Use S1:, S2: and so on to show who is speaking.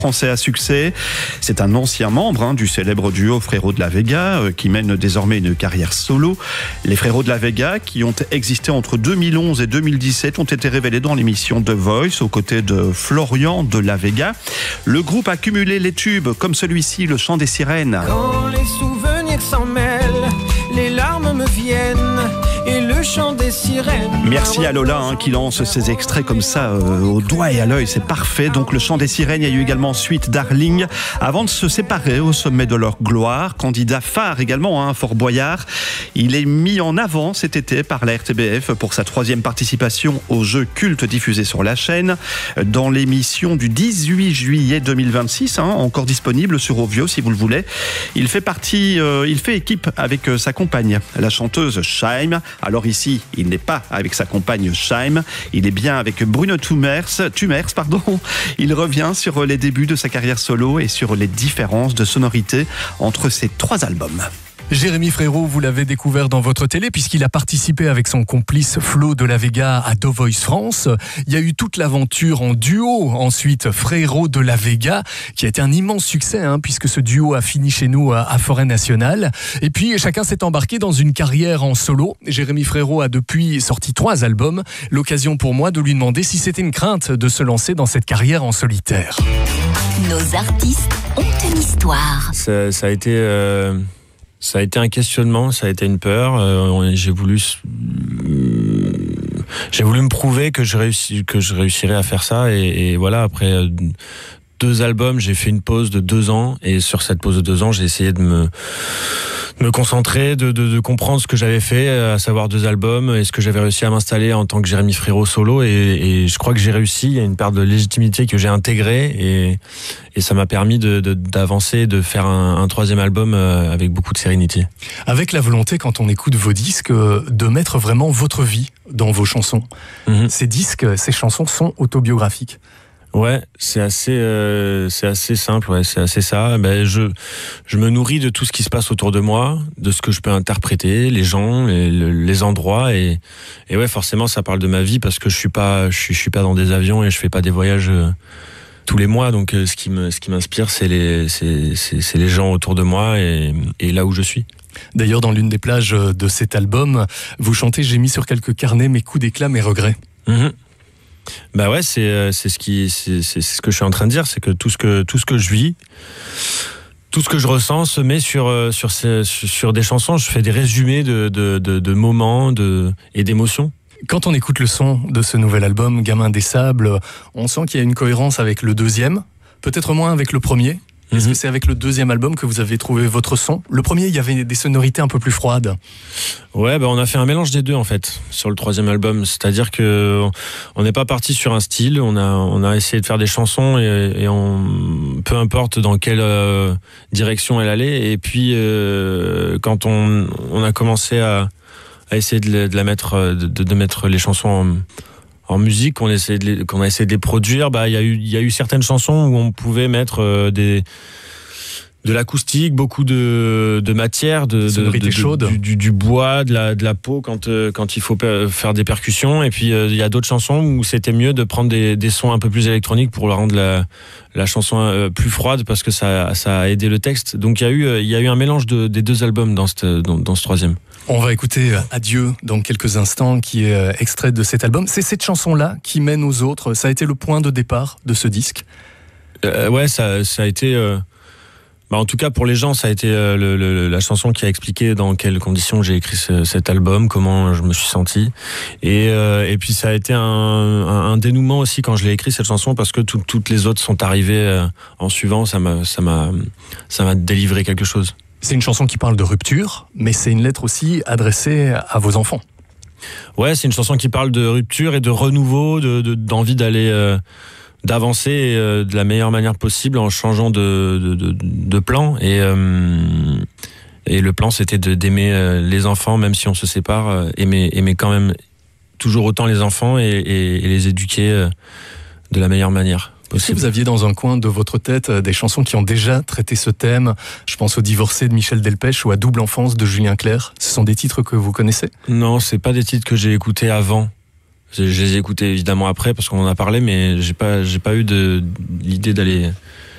S1: Français à succès. C'est un ancien membre du célèbre duo Frérot de la Vega qui mène désormais une carrière solo. Les Frérot de la Vega, qui ont existé entre 2011 et 2017, ont été révélés dans l'émission The Voice aux côtés de Florian de la Vega. Le groupe a cumulé les tubes comme celui-ci, Le Chant des Sirènes.
S2: Quand les souvenirs s'en mêlent, les larmes me viennent et le chant des sirènes.
S1: Merci à Lola qui lance ces extraits comme ça au doigt et à l'œil, c'est parfait. Donc Le Chant des Sirènes, il y a eu également Suite Darling avant de se séparer au sommet de leur gloire. Candidat phare également, Fort Boyard. Il est mis en avant cet été par la RTBF pour sa 3e participation aux Jeux cultes diffusés sur la chaîne dans l'émission du 18 juillet 2026, encore disponible sur Ovio si vous le voulez. Il fait équipe avec sa compagne, la chanteuse Shaim. Alors ici, il n'est pas avec sa compagne Shaim, il est bien avec Bruno Tumers. Il revient sur les débuts de sa carrière solo et sur les différences de sonorité entre ces 3 albums.
S3: Jérémy Frérot, vous l'avez découvert dans votre télé puisqu'il a participé avec son complice Flo de la Vega à The Voice France. Il y a eu toute l'aventure en duo, ensuite Frérot de la Vega, qui a été un immense succès puisque ce duo a fini chez nous à Forêt Nationale. Et puis chacun s'est embarqué dans une carrière en solo. Jérémy Frérot a depuis sorti 3 albums. L'occasion pour moi de lui demander si c'était une crainte de se lancer dans cette carrière en solitaire.
S4: Nos artistes ont une histoire.
S5: Ça a été un questionnement, ça a été une peur. J'ai voulu me prouver que je réussirais à faire ça. Et voilà, après 2 albums, j'ai fait une pause de 2 ans. Et sur cette pause de 2 ans, j'ai essayé de me concentrer, de comprendre ce que j'avais fait, à savoir 2 albums, et ce que j'avais réussi à m'installer en tant que Jérémy Frérot solo, et je crois que j'ai réussi. Il y a une part de légitimité que j'ai intégrée, et ça m'a permis d'avancer, de faire un 3e album avec beaucoup de sérénité.
S3: Avec la volonté, quand on écoute vos disques, de mettre vraiment votre vie dans vos chansons. Ces chansons sont autobiographiques.
S5: Ouais, c'est assez simple, c'est assez ça. Je me nourris de tout ce qui se passe autour de moi, de ce que je peux interpréter, les gens, les endroits, et ouais, forcément, ça parle de ma vie parce que je suis pas dans des avions et je fais pas des voyages tous les mois. Donc, ce qui m'inspire, c'est les gens autour de moi et là où je suis.
S3: D'ailleurs, dans l'une des plages de cet album, vous chantez « J'ai mis sur quelques carnets mes coups d'éclat, mes regrets ».
S5: Bah ouais, c'est ce que je suis en train de dire, c'est que tout ce que je vis, tout ce que je ressens se met sur des chansons. Je fais des résumés de moments et d'émotions.
S3: Quand on écoute le son de ce nouvel album, Gamin des Sables, on sent qu'il y a une cohérence avec le 2e, peut-être moins avec le 1er. Est-ce que c'est avec le 2e album que vous avez trouvé votre son ? Le 1er, il y avait des sonorités un peu plus froides.
S5: Ouais, on a fait un mélange des deux en fait sur le 3e album. C'est-à-dire que on n'est pas parti sur un style. On a essayé de faire des chansons et peu importe dans quelle direction elle allait. Et puis quand on a commencé à essayer de mettre les chansons en musique, qu'on a essayé de les produire, il y a eu certaines chansons où on pouvait mettre de l'acoustique, beaucoup de matière, du bois, de la peau quand il faut faire des percussions. Et puis il y a d'autres chansons où c'était mieux de prendre des sons un peu plus électroniques pour rendre la chanson plus froide parce que ça a aidé le texte. Donc il y a eu un mélange des 2 albums dans ce 3e.
S3: On va écouter Adieu dans quelques instants, qui est extrait de cet album. C'est cette chanson-là qui mène aux autres. Ça a été le point de départ de ce disque.
S5: Ouais, ça a été. En tout cas, pour les gens, ça a été la chanson qui a expliqué dans quelles conditions j'ai écrit cet album, comment je me suis senti, et puis ça a été un dénouement aussi quand je l'ai écrit cette chanson parce que toutes les autres sont arrivées en suivant. Ça m'a délivré quelque chose.
S3: C'est une chanson qui parle de rupture, mais c'est une lettre aussi adressée à vos enfants.
S5: Ouais, c'est une chanson qui parle de rupture et de renouveau, d'envie d'avancer de la meilleure manière possible en changeant de plan. Et le plan, c'était d'aimer les enfants, même si on se sépare, aimer quand même toujours autant les enfants et les éduquer de la meilleure manière.
S3: Est-ce que vous aviez dans un coin de votre tête des chansons qui ont déjà traité ce thème ? Je pense au Divorcé de Michel Delpech ou à Double Enfance de Julien Clerc. Ce sont des titres que vous connaissez ?
S5: Non, c'est pas des titres que j'ai écoutés avant. Je les ai écoutés évidemment après parce qu'on en a parlé, mais j'ai pas eu l'idée d'aller